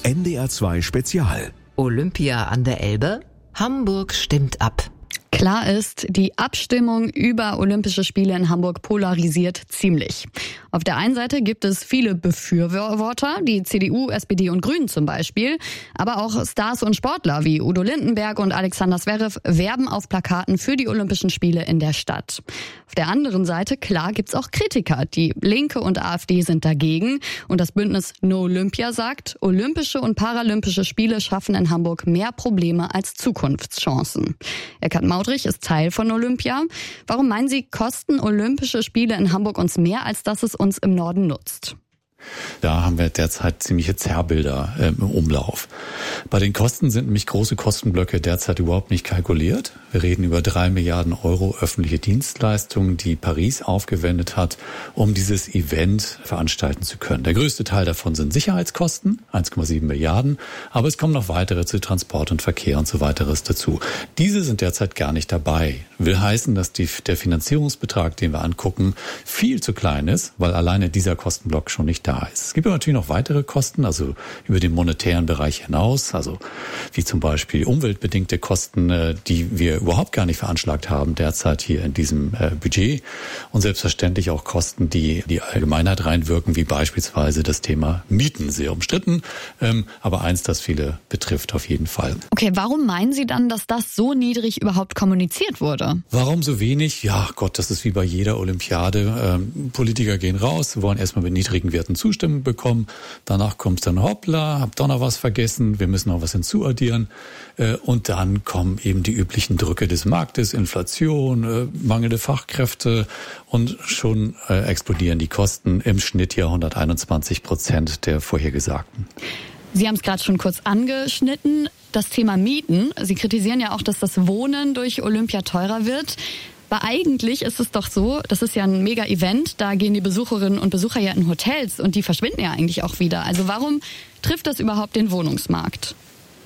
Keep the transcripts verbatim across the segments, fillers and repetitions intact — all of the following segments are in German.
N D R zwei Spezial. Olympia an der Elbe? Hamburg stimmt ab. Klar ist, die Abstimmung über Olympische Spiele in Hamburg polarisiert ziemlich. Auf der einen Seite gibt es viele Befürworter, die C D U, S P D und Grünen zum Beispiel. Aber auch Stars und Sportler wie Udo Lindenberg und Alexander Zverev werben auf Plakaten für die Olympischen Spiele in der Stadt. Auf der anderen Seite, klar, gibt's auch Kritiker. Die Linke und AfD sind dagegen. Und das Bündnis No Olympia sagt, Olympische und Paralympische Spiele schaffen in Hamburg mehr Probleme als Zukunftschancen. Eckhard Maudrich ist Teil von Olympia. Warum meinen Sie, kosten Olympische Spiele in Hamburg uns mehr, als dass es uns im Norden nutzt? Da haben wir derzeit ziemliche Zerrbilder äh, im Umlauf. Bei den Kosten sind nämlich große Kostenblöcke derzeit überhaupt nicht kalkuliert. Wir reden über drei Milliarden Euro öffentliche Dienstleistungen, die Paris aufgewendet hat, um dieses Event veranstalten zu können. Der größte Teil davon sind Sicherheitskosten, eins Komma sieben Milliarden, aber es kommen noch weitere zu Transport und Verkehr und so weiteres dazu. Diese sind derzeit gar nicht dabei. Will heißen, dass die, der Finanzierungsbetrag, den wir angucken, viel zu klein ist, weil alleine dieser Kostenblock schon nicht da ist. Es gibt aber natürlich noch weitere Kosten, also über den monetären Bereich hinaus, also wie zum Beispiel umweltbedingte Kosten, die wir überhaupt gar nicht veranschlagt haben derzeit hier in diesem Budget, und selbstverständlich auch Kosten, die die Allgemeinheit reinwirken, wie beispielsweise das Thema Mieten, sehr umstritten, aber eins, das viele betrifft auf jeden Fall. Okay, warum meinen Sie dann, dass das so niedrig überhaupt kommuniziert wurde? Warum so wenig? Ja, Gott, das ist wie bei jeder Olympiade. Ähm, Politiker gehen raus, wollen erstmal mit niedrigen Werten Zustimmung bekommen. Danach kommt dann, hoppla, hab doch noch was vergessen, wir müssen noch was hinzuaddieren. Äh, und dann kommen eben die üblichen Drücke des Marktes, Inflation, äh, mangelnde Fachkräfte, und schon äh, explodieren die Kosten im Schnitt ja hunderteinundzwanzig Prozent der vorhergesagten. Sie haben es gerade schon kurz angeschnitten, das Thema Mieten. Sie kritisieren ja auch, dass das Wohnen durch Olympia teurer wird. Aber eigentlich ist es doch so, das ist ja ein Mega-Event, da gehen die Besucherinnen und Besucher ja in Hotels und die verschwinden ja eigentlich auch wieder. Also warum trifft das überhaupt den Wohnungsmarkt?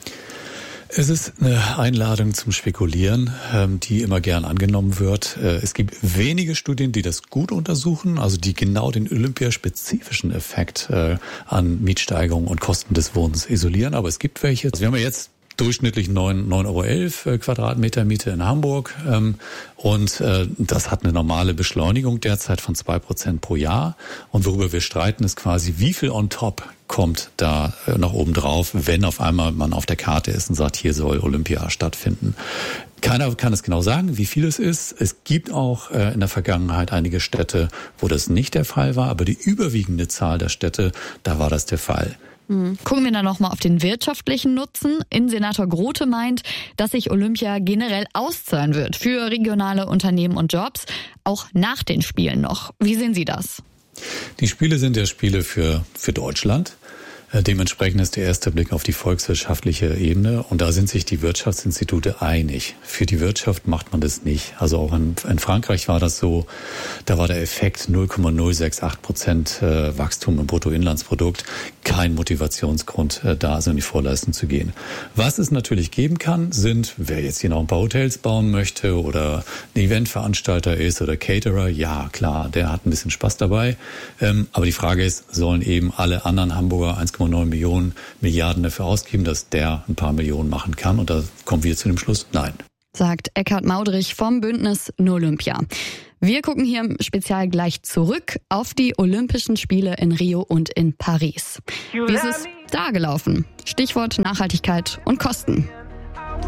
Es ist eine Einladung zum Spekulieren, die immer gern angenommen wird. Es gibt wenige Studien, die das gut untersuchen, also die genau den olympiaspezifischen Effekt an Mietsteigerungen und Kosten des Wohnens isolieren. Aber es gibt welche. Wir haben ja jetzt durchschnittlich neun Euro elf Quadratmeter Miete in Hamburg. Und das hat eine normale Beschleunigung derzeit von zwei Prozent pro Jahr. Und worüber wir streiten, ist quasi, wie viel on top kommt da noch oben drauf, wenn auf einmal man auf der Karte ist und sagt, hier soll Olympia stattfinden. Keiner kann es genau sagen, wie viel es ist. Es gibt auch äh, in der Vergangenheit einige Städte, wo das nicht der Fall war, aber die überwiegende Zahl der Städte, da war das der Fall. Gucken wir dann nochmal auf den wirtschaftlichen Nutzen. Innensenator Grote meint, dass sich Olympia generell auszahlen wird für regionale Unternehmen und Jobs, auch nach den Spielen noch. Wie sehen Sie das? Die Spiele sind ja Spiele für, für Deutschland. Dementsprechend ist der erste Blick auf die volkswirtschaftliche Ebene, und da sind sich die Wirtschaftsinstitute einig. Für die Wirtschaft macht man das nicht. Also auch in, in Frankreich war das so, da war der Effekt null Komma null sechs acht Prozent Wachstum im Bruttoinlandsprodukt, kein Motivationsgrund, da also in die Vorleistung zu gehen. Was es natürlich geben kann, sind, wer jetzt hier noch ein paar Hotels bauen möchte oder ein Eventveranstalter ist oder Caterer, ja klar, der hat ein bisschen Spaß dabei. Aber die Frage ist, sollen eben alle anderen Hamburger eins Komma neun Millionen Milliarden dafür ausgeben, dass der ein paar Millionen machen kann? Und da kommen wir zu dem Schluss, nein. Sagt Eckhard Maudrich vom Bündnis No Olympia. Wir gucken hier im Spezial gleich zurück auf die Olympischen Spiele in Rio und in Paris. Wie ist es da gelaufen? Stichwort Nachhaltigkeit und Kosten.